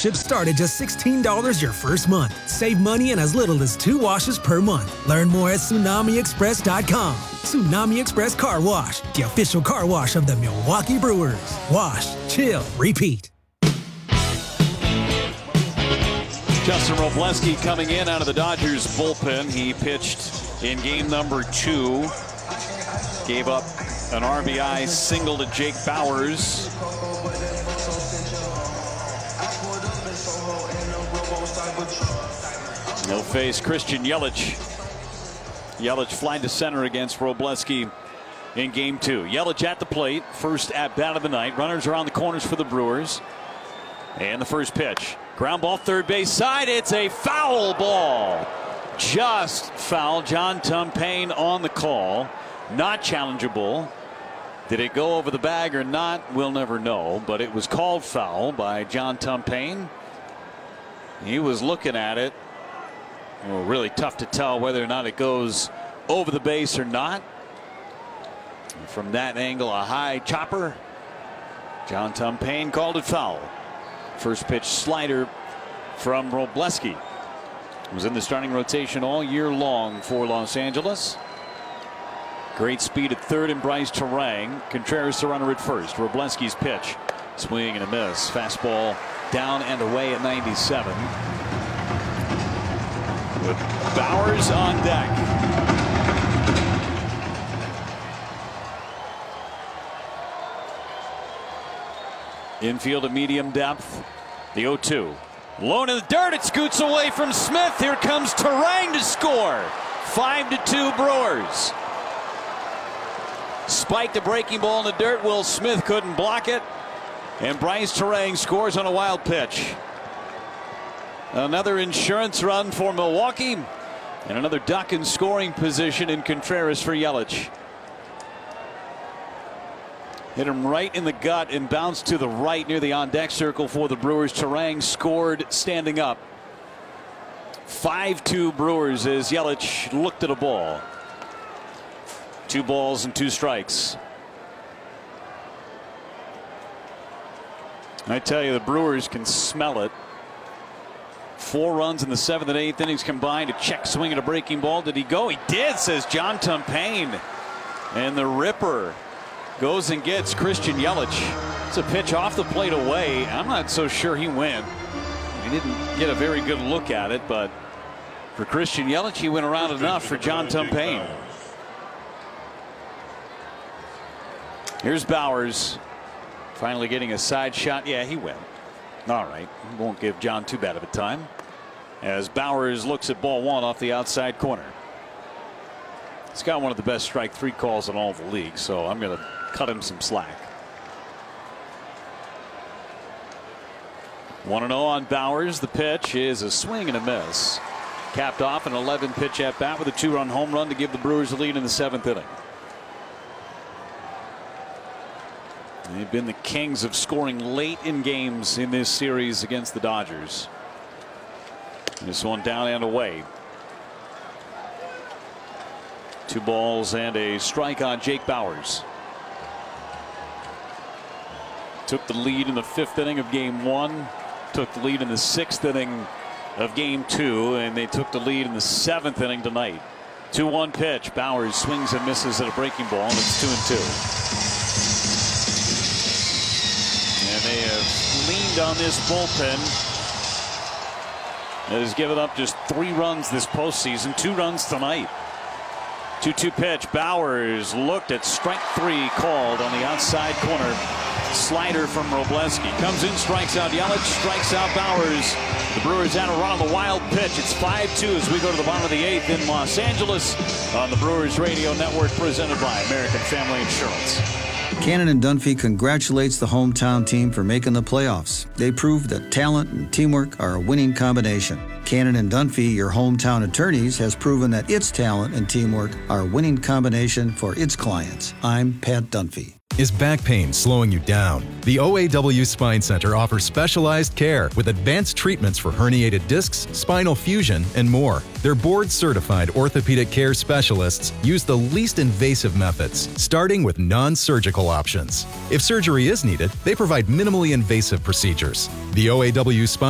membership start at just $16 your first month. Save money in as little as 2 washes per month. Learn more at TsunamiExpress.com. Tsunami Express Car Wash, the official car wash of the Milwaukee Brewers. Wash, chill, repeat. Justin Wrobleski coming in out of the Dodgers bullpen. He pitched in game number 2. Gave up an RBI single to Jake Bauers. He'll face Christian Yelich. Yelich flying to center against Wrobleski in game 2. Yelich at the plate. First at bat of the night. Runners around the corners for the Brewers. And the first pitch. Ground ball third base side. It's a foul ball. Just foul. John Tumpane on the call. Not challengeable. Did it go over the bag or not? We'll never know. But it was called foul by John Tumpane. He was looking at it. Well, really tough to tell whether or not it goes over the base or not. And from that angle, a high chopper. John Tumpane called it foul. First pitch slider from Wrobleski. Was in the starting rotation all year long for Los Angeles. Great speed at third and Bryce Terang. Contreras the runner at first. Wrobleski's pitch. Swing and a miss. Fastball down and away at 97. With Bauers on deck. Infield at medium depth. The 0-2. Low in the dirt. It scoots away from Smith. Here comes Terang to score. 5-2 Brewers. Spiked a breaking ball in the dirt. Will Smith couldn't block it. And Bryce Terang scores on a wild pitch. Another insurance run for Milwaukee. And another duck in scoring position in Contreras for Yelich. Hit him right in the gut and bounced to the right near the on-deck circle for the Brewers. Terang scored standing up. 5-2 Brewers as Yelich looked at a ball. 2 balls and 2 strikes. I tell you, the Brewers can smell it. 4 runs in the 7th and 8th innings combined. A check swing at a breaking ball. Did he go? He did, says John Tumpane. And the Ripper goes and gets Christian Yelich. It's a pitch off the plate away. I'm not so sure he went. He didn't get a very good look at it, but for Christian Yelich, he went around enough for John Tumpane. Here's Bauers. Finally getting a side shot. Yeah, he went. All right. Won't give John too bad of a time. As Bauers looks at ball 1 off the outside corner. He's got one of the best strike 3 calls in all of the league, so I'm going to cut him some slack. 1-0 on Bauers. The pitch is a swing and a miss. Capped off an 11 pitch at bat with a 2-run home run to give the Brewers the lead in the 7th inning. They've been the kings of scoring late in games in this series against the Dodgers. This one down and away. 2 balls and a strike on Jake Bauers. Took the lead in the 5th inning of game 1. Took the lead in the 6th inning of game 2. And they took the lead in the 7th inning tonight. 2-1 pitch. Bauers swings and misses at a breaking ball, and it's 2-2. And they have leaned on this bullpen that has given up just 3 runs this postseason. 2 runs tonight. 2-2 pitch. Bauers looked at strike 3 called on the outside corner. Slider from Wrobleski. Comes in, strikes out Yelich, strikes out Bauers. The Brewers had a run on the wild pitch. It's 5-2 as we go to the bottom of the 8th in Los Angeles on the Brewers Radio Network, presented by American Family Insurance. Cannon & Dunphy congratulates the hometown team for making the playoffs. They proved that talent and teamwork are a winning combination. Cannon & Dunphy, your hometown attorneys, has proven that its talent and teamwork are a winning combination for its clients. I'm Pat Dunphy. Is back pain slowing you down? The OAW Spine Center offers specialized care with advanced treatments for herniated discs, spinal fusion, and more. Their board-certified orthopedic care specialists use the least invasive methods, starting with non-surgical options. If surgery is needed, they provide minimally invasive procedures. The OAW Spine